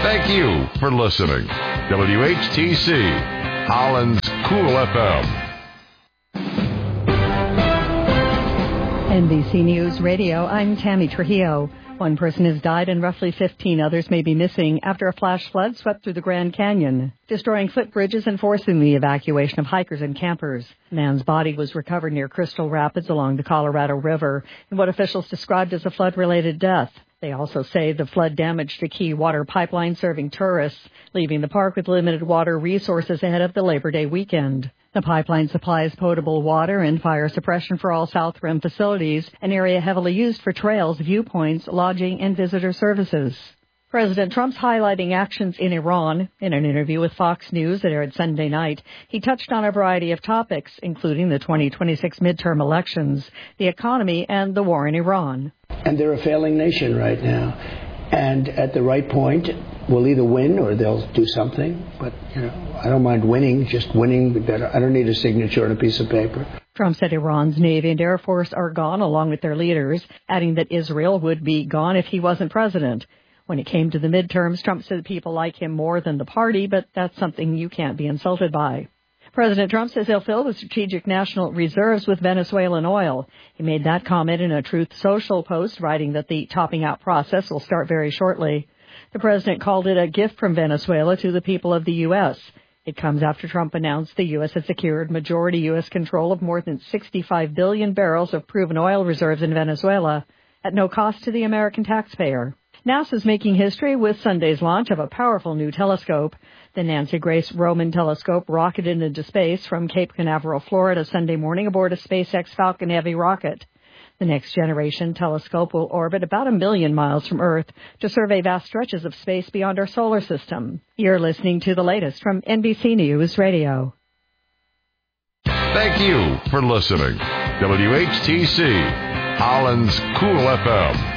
Thank you for listening. WHTC, Holland's Cool FM. NBC News Radio, I'm Tammy Trujillo. One person has died and roughly 15 others may be missing after a flash flood swept through the Grand Canyon, destroying footbridges and forcing the evacuation of hikers and campers. A man's body was recovered near Crystal Rapids along the Colorado River in what officials described as a flood-related death. They also say the flood damaged a key water pipeline serving tourists, leaving the park with limited water resources ahead of the Labor Day weekend. The pipeline supplies potable water and fire suppression for all South Rim facilities, an area heavily used for trails, viewpoints, lodging, and visitor services. President Trump's highlighting actions in Iran. In an interview with Fox News that aired Sunday night, he touched on a variety of topics, including the 2026 midterm elections, the economy, and the war in Iran. And they're a failing nation right now. And at the right point, we'll either win or they'll do something. But, I don't mind winning. Just winning would be better. I don't need a signature on a piece of paper. Trump said Iran's Navy and Air Force are gone along with their leaders, adding that Israel would be gone if he wasn't president. When it came to the midterms, Trump said people like him more than the party, but that's something you can't be insulted by. President Trump says he'll fill the strategic national reserves with Venezuelan oil. He made that comment in a Truth Social post, writing that the topping out process will start very shortly. The president called it a gift from Venezuela to the people of the U.S. It comes after Trump announced the U.S. had secured majority U.S. control of more than 65 billion barrels of proven oil reserves in Venezuela at no cost to the American taxpayer. NASA's making history with Sunday's launch of a powerful new telescope. The Nancy Grace Roman telescope rocketed into space from Cape Canaveral, Florida, Sunday morning aboard a SpaceX Falcon Heavy rocket. The next generation telescope will orbit about 1 million miles from Earth to survey vast stretches of space beyond our solar system. You're listening to the latest from NBC News Radio. Thank you for listening. WHTC, Holland's Cool FM.